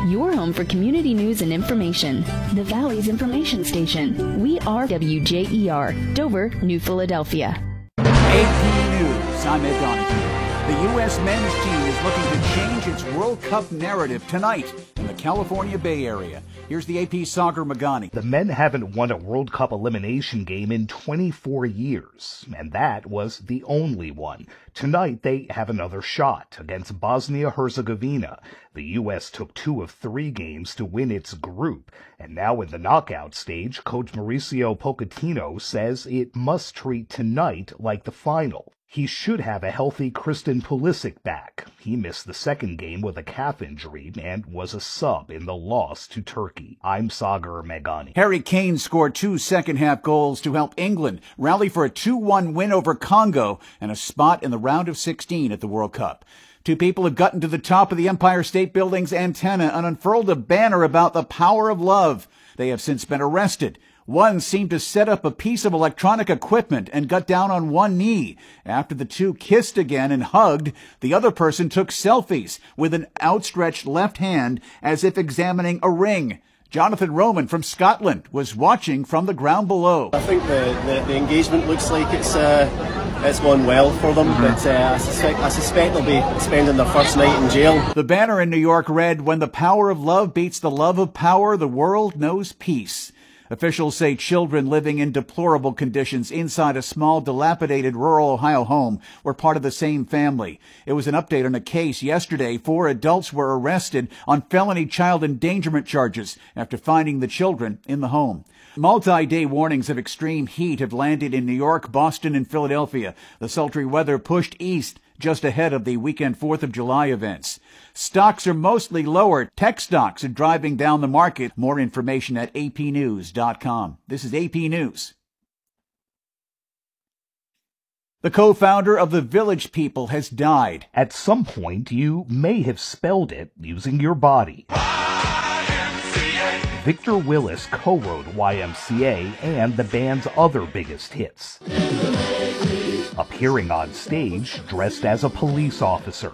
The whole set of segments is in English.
your home for community news and information. The Valley's information station. We are WJER, Dover, New Philadelphia. AP News, I'm Ed Donahue. The U.S. men's team is looking to change its World Cup narrative tonight in the California Bay Area. Here's the AP Sagar Magani. The men haven't won a World Cup elimination game in 24 years, and that was the only one. Tonight, they have another shot against Bosnia-Herzegovina. The U.S. took 2 of 3 games to win its group, and now in the knockout stage, Coach Mauricio Pochettino says it must treat tonight like the final. He should have a healthy Christian Pulisic back. He missed the second game with a calf injury and was a sub in the loss to Turkey. I'm Sagar Magani. Harry Kane scored 2 second-half goals to help England rally for a 2-1 win over Congo and a spot in the round of 16 at the World Cup. 2 people have gotten to the top of the Empire State Building's antenna and unfurled a banner about the power of love. They have since been arrested. One seemed to set up a piece of electronic equipment and got down on one knee. After the 2 kissed again and hugged, the other person took selfies with an outstretched left hand as if examining a ring. Jonathan Roman from Scotland was watching from the ground below. I think the engagement looks like it's gone well for them, but I suspect they'll be spending their first night in jail. The banner in New York read, "When the power of love beats the love of power, the world knows peace." Officials say children living in deplorable conditions inside a small, dilapidated rural Ohio home were part of the same family. It was an update on a case yesterday. 4 adults were arrested on felony child endangerment charges after finding the children in the home. Multi-day warnings of extreme heat have landed in New York, Boston, and Philadelphia. The sultry weather pushed east just ahead of the weekend 4th of July events. Stocks are mostly lower. Tech stocks are driving down the market. More information at apnews.com. This is AP News. The co-founder of the Village People has died. At some point, you may have spelled it using your body. YMCA. Victor Willis co-wrote YMCA and the band's other biggest hits. Appearing on stage dressed as a police officer.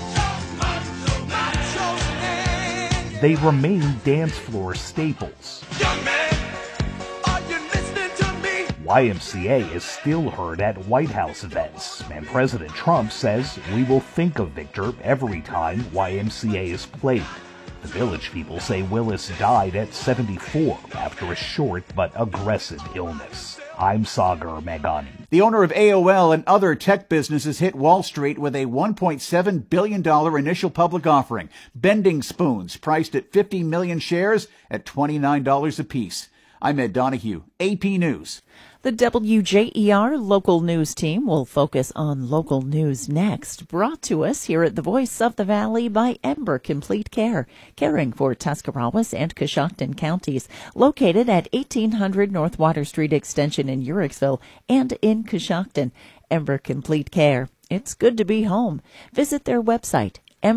They remain dance floor staples. Young man, are you listening to me? YMCA is still heard at White House events, and President Trump says we will think of Victor every time YMCA is played. The Village People say Willis died at 74 after a short but aggressive illness. I'm Sagar Magani. The owner of AOL and other tech businesses hit Wall Street with a $1.7 billion initial public offering. Bending Spoons, priced at 50 million shares at $29 apiece. I'm Ed Donahue, AP News. The WJER local news team will focus on local news next. Brought to us here at the Voice of the Valley by Ember Complete Care, caring for Tuscarawas and Coshocton counties, located at 1800 North Water Street Extension in Uhrichsville and in Coshocton. Ember Complete Care. It's good to be home. Visit their website,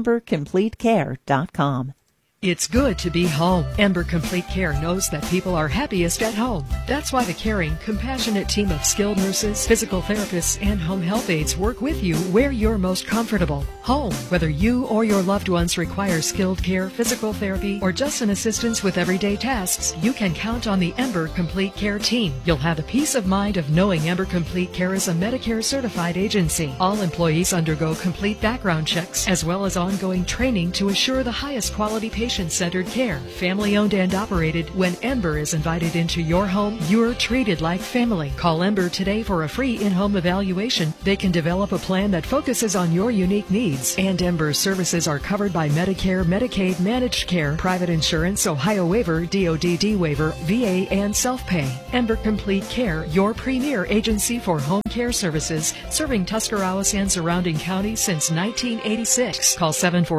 embercompletecare.com. It's good to be home. Ember Complete Care knows that people are happiest at home. That's why the caring, compassionate team of skilled nurses, physical therapists, and home health aides work with you where you're most comfortable. Home. Whether you or your loved ones require skilled care, physical therapy, or just an assistance with everyday tasks, you can count on the Ember Complete Care team. You'll have the peace of mind of knowing Ember Complete Care is a Medicare certified agency. All employees undergo complete background checks as well as ongoing training to assure the highest quality patient-centered care. Family-owned and operated. When Ember is invited into your home, you're treated like family. Call Ember today for a free in-home evaluation. They can develop a plan that focuses on your unique needs. And Ember's services are covered by Medicare, Medicaid, managed care, private insurance, Ohio waiver, DODD waiver, VA, and self-pay. Ember Complete Care, your premier agency for home care services, serving Tuscarawas and surrounding counties since 1986. Call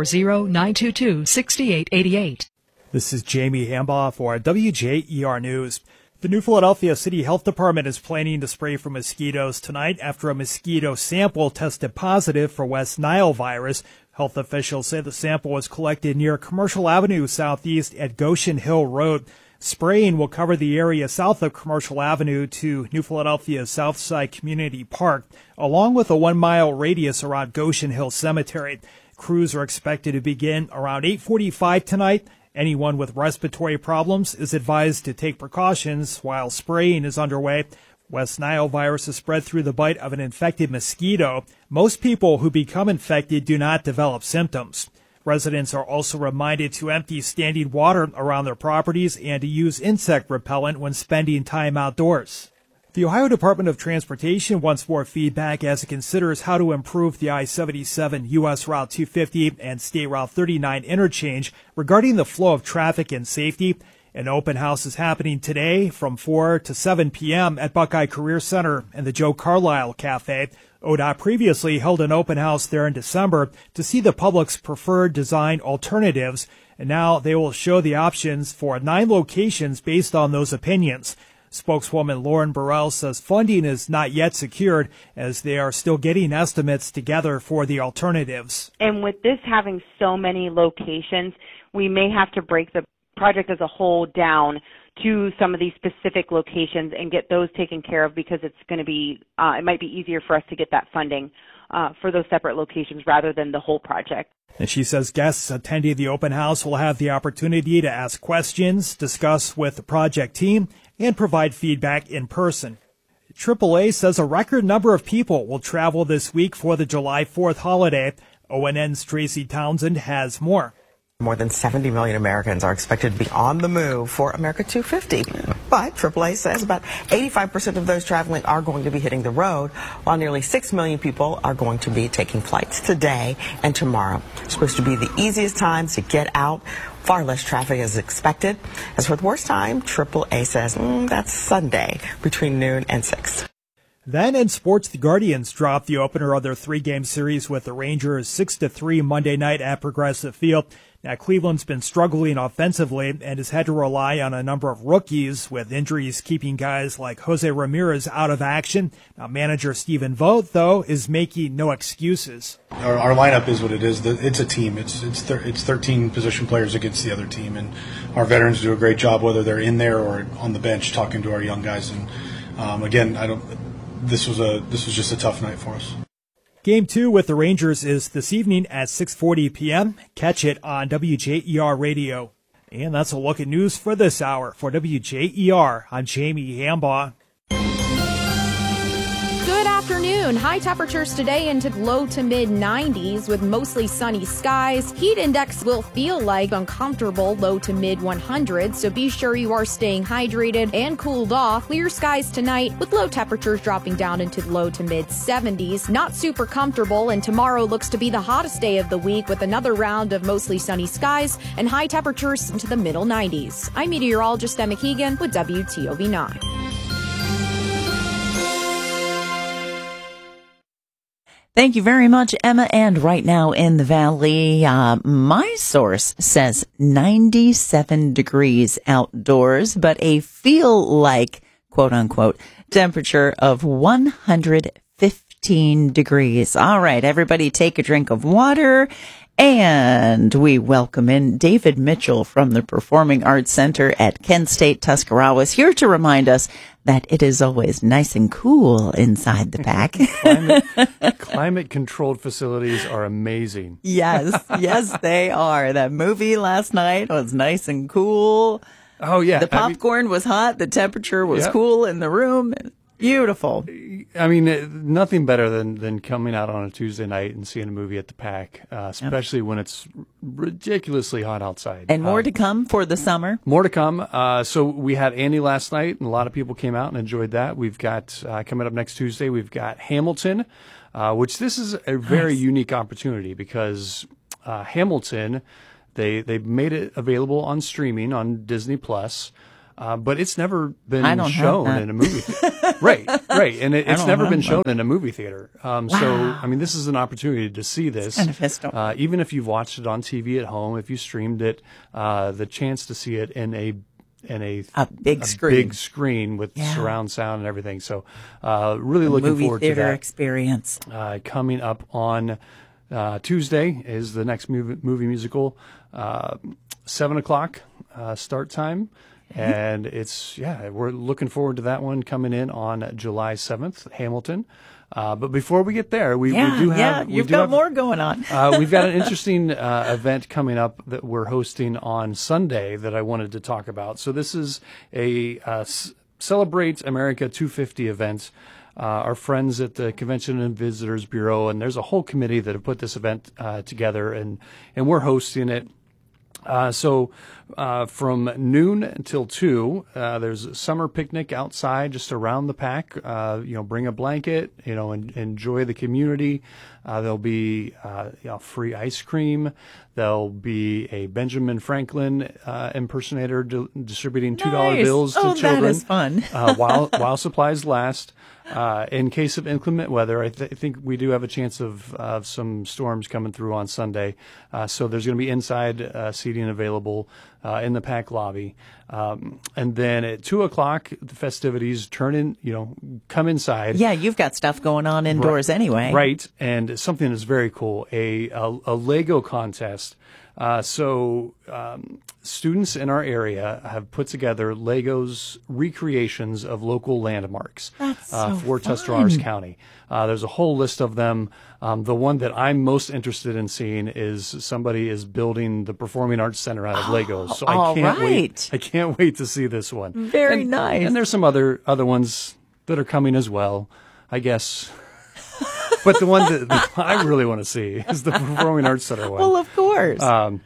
740-922-6888. This is Jamie Hambaugh for WJER News. The New Philadelphia City Health Department is planning to spray for mosquitoes tonight after a mosquito sample tested positive for West Nile virus. Health officials say the sample was collected near Commercial Avenue Southeast at Goshen Hill Road. Spraying will cover the area south of Commercial Avenue to New Philadelphia's Southside Community Park, along with a 1-mile radius around Goshen Hill Cemetery. Crews are expected to begin around 8:45 tonight Anyone with respiratory problems is advised to take precautions while spraying is underway. West Nile virus is spread through the bite of an infected mosquito. Most people who become infected do not develop symptoms. Residents are also reminded to empty standing water around their properties and to use insect repellent when spending time outdoors. The Ohio Department of Transportation wants more feedback as it considers how to improve the I-77 U.S. Route 250 and State Route 39 interchange regarding the flow of traffic and safety. An open house is happening today from 4 to 7 p.m. at Buckeye Career Center and the Joe Carlisle Cafe. ODOT previously held an open house there in December to see the public's preferred design alternatives, and now they will show the options for 9 locations based on those opinions. Spokeswoman Lauren Burrell says funding is not yet secured as they are still getting estimates together for the alternatives. And with this having so many locations, we may have to break the project as a whole down to some of these specific locations and get those taken care of, because it's going to be, it might be easier for us to get that funding for those separate locations rather than the whole project. And she says guests attending the open house will have the opportunity to ask questions, discuss with the project team, and provide feedback in person. AAA says a record number of people will travel this week for the July 4th holiday. ONN's Tracy Townsend has more. More than 70 million Americans are expected to be on the move for America 250. But AAA says about 85% of those traveling are going to be hitting the road, while nearly 6 million people are going to be taking flights today and tomorrow. It's supposed to be the easiest times to get out. Far less traffic is expected. As for the worst time, AAA says that's Sunday between noon and 6. Then in sports, the Guardians dropped the opener of their 3-game series with the Rangers 6-3 Monday night at Progressive Field. Now, Cleveland's been struggling offensively and has had to rely on a number of rookies, with injuries keeping guys like Jose Ramirez out of action. Now, manager Stephen Vogt, though, is making no excuses. Our lineup is what it is. It's a team. It's 13 position players against the other team, and our veterans do a great job, whether they're in there or on the bench, talking to our young guys. And again, this was just a tough night for us. Game 2 with the Rangers is this evening at 6:40 p.m. Catch it on WJER Radio. And that's a look at news for this hour. For WJER, I'm Jamie Hambaugh. Good afternoon. High temperatures today into low to mid 90s with mostly sunny skies. Heat index will feel like uncomfortable low to mid 100s, so be sure you are staying hydrated and cooled off. Clear skies tonight with low temperatures dropping down into low to mid 70s. Not super comfortable, and tomorrow looks to be the hottest day of the week with another round of mostly sunny skies and high temperatures into the middle 90s. I'm meteorologist Emma Keegan with WTOV9. Thank you very much, Emma. And right now in the Valley, my source says 97 degrees outdoors, but a feel like, quote unquote, temperature of 115 degrees. All right, everybody take a drink of water. And we welcome in David Mitchell from the Performing Arts Center at Kent State Tuscarawas, here to remind us that it is always nice and cool inside the pack. Climate-controlled facilities are amazing. Yes, they are. That movie last night was nice and cool. Oh, yeah. The popcorn was hot. The temperature was cool in the room. Beautiful. I mean, nothing better than coming out on a Tuesday night and seeing a movie at the Pack, especially when it's ridiculously hot outside. And more to come for the summer. More to come. So we had Annie last night, and a lot of people came out and enjoyed that. We've got, coming up next Tuesday, we've got Hamilton, which this is a very unique opportunity because Hamilton, they made it available on streaming on Disney Plus. But it's never been shown in a movie theater. Right. And it's never been shown in a movie theater. Wow. So, I mean, this is an opportunity to see this. Even if you've watched it on TV at home, if you streamed it, the chance to see it in a big screen with surround sound and everything. So, really looking forward to that. Movie theater experience. Coming up on Tuesday is the next movie musical, 7:00 start time. And we're looking forward to that one coming in on July 7th, Hamilton. But before we get there, we do have you've got more going on. We've got an interesting event coming up that we're hosting on Sunday that I wanted to talk about. So this is a Celebrate America 250 event. Our friends at the Convention and Visitors Bureau, and there's a whole committee that have put this event together, and we're hosting it. So from noon until 2, there's a summer picnic outside just around the pack. Bring a blanket, and enjoy the community. There'll be free ice cream. There'll be a Benjamin Franklin impersonator distributing $2 bills to children. That is fun. while supplies last. In case of inclement weather, I think we do have a chance of some storms coming through on Sunday. So there's going to be inside seating available in the PAC lobby. And then at 2:00, the festivities come inside. Yeah, you've got stuff going on indoors anyway. Right. And something that's very cool, a Lego contest. So students in our area have put together Legos recreations of local landmarks for Tuscarawas County. There's a whole list of them. The one that I'm most interested in seeing is somebody is building the Performing Arts Center out of Legos. So I can't wait. I can't wait to see this one. Very nice. And there's some other ones that are coming as well, I guess. But the one that I really want to see is the Performing Arts Center one. Well, of course.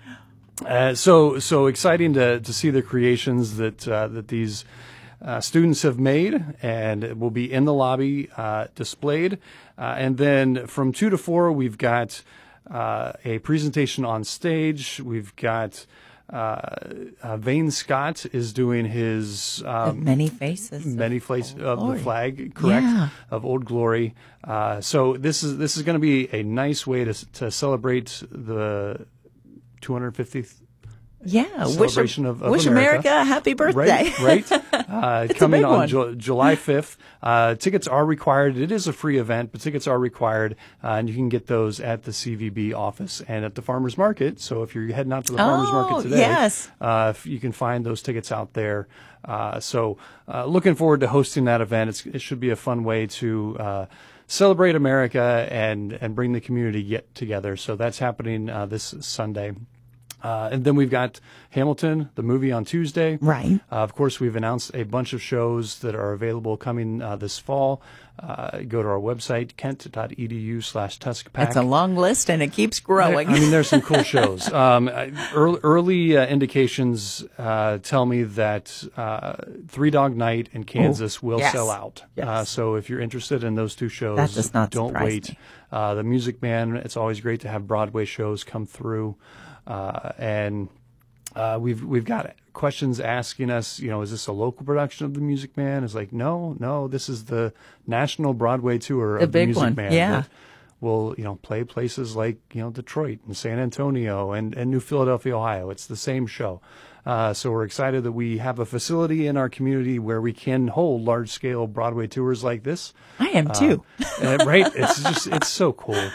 So exciting to see the creations that these students have made, and it will be in the lobby displayed. And then from 2 to 4, we've got a presentation on stage. We've got Vane Scott is doing his Many Faces of the flag, correct, of Old Glory. So this is going to be a nice way to celebrate the 250th. Yeah, celebration of Wish America a happy birthday. Right. Coming on July 5th. Tickets are required. It is a free event, but tickets are required, and you can get those at the CVB office and at the Farmers Market. So if you're heading out to the Farmers Market today, you can find those tickets out there. So looking forward to hosting that event. It should be a fun way to celebrate America and bring the community together. So that's happening this Sunday. And then we've got Hamilton, the movie, on Tuesday. Right. Of course, we've announced a bunch of shows that are available coming this fall. Go to our website, kent.edu/TuskPack. That's a long list, and it keeps growing. There's some cool shows. Early indications tell me that Three Dog Night in Kansas will sell out. Yes. So if you're interested in those two shows, that does not don't surprise wait. me. The Music Man, it's always great to have Broadway shows come through. And we've got questions asking us, is this a local production of The Music Man? It's like, no, this is the national Broadway tour of The Music Man. Yeah. Will play places like Detroit and San Antonio and New Philadelphia, Ohio. It's the same show. So we're excited that we have a facility in our community where we can hold large scale Broadway tours like this. I am too. Right? It's so cool.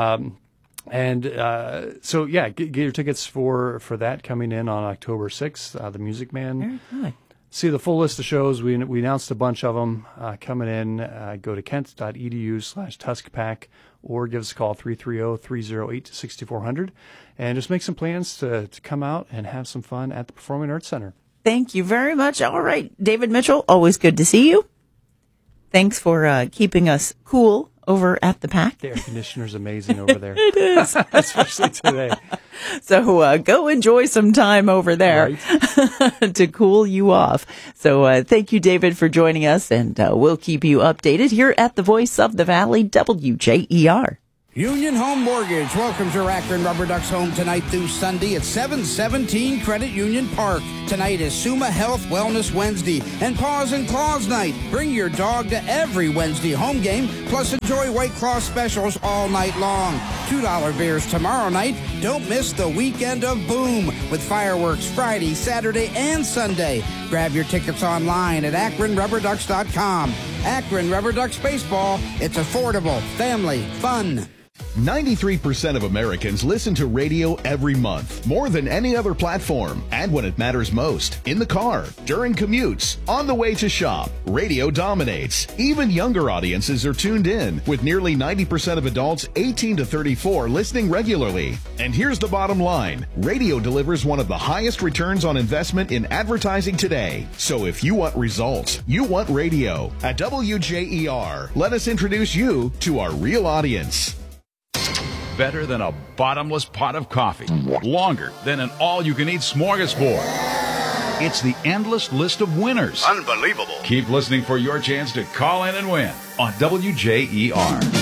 So get your tickets for that coming in on October 6th, The Music Man. Very good. See the full list of shows. We announced a bunch of them coming in. Go to kent.edu/TuskPack or give us a call, 330-308-6400, and just make some plans to come out and have some fun at the Performing Arts Center. Thank you very much. All right, David Mitchell, always good to see you. Thanks for keeping us cool over at the PAC. The air conditioner's amazing over there. It is. Especially today. So go enjoy some time over there to cool you off. So thank you, David, for joining us, and we'll keep you updated here at the Voice of the Valley, WJER. Union Home Mortgage welcomes your Akron Rubber Ducks home tonight through Sunday at 717 Credit Union Park. Tonight is Suma Health Wellness Wednesday and Paws and Claws Night. Bring your dog to every Wednesday home game, plus enjoy White Claw specials all night long. $2 beers tomorrow night. Don't miss the weekend of Boom with fireworks Friday, Saturday, and Sunday. Grab your tickets online at AkronRubberDucks.com. Akron Rubber Ducks Baseball. It's affordable, family, fun. 93% of Americans listen to radio every month, more than any other platform, and when it matters most, in the car, during commutes, on the way to shop. Radio dominates. Even younger audiences are tuned in, with nearly 90% of adults 18 to 34 listening regularly. And here's the bottom line. Radio delivers one of the highest returns on investment in advertising today. So if you want results, you want radio. At WJER, let us introduce you to our real audience. Better than a bottomless pot of coffee. Longer than an all-you-can-eat smorgasbord. It's the endless list of winners. Unbelievable. Keep listening for your chance to call in and win on WJER.